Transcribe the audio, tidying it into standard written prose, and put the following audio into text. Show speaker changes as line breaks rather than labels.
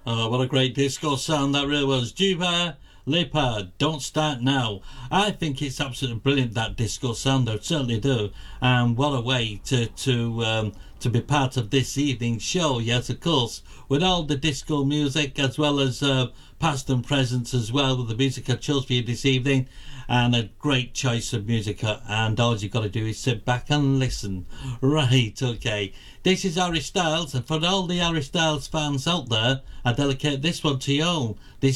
Oh, what a great disco sound that really was. Dua Lipa, Don't Start Now. I think it's absolutely brilliant, that disco sound. I certainly do. And what a way to be part of this evening's show. Yes, of course, with all the disco music as well as past and present as well, with the music I chose for you this evening, and a great choice of music, and all you've got to do is sit back and listen. Right, okay. This is Harry Styles, and for all the Harry Styles fans out there, I dedicate this one to you all. This